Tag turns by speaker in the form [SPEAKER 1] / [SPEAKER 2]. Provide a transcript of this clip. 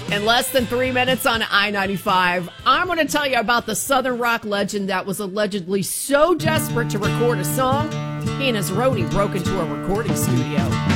[SPEAKER 1] In less than 3 minutes on I-95, I'm going to tell you about the Southern rock legend that was allegedly so desperate to record a song, he and his roadie broke into a recording studio.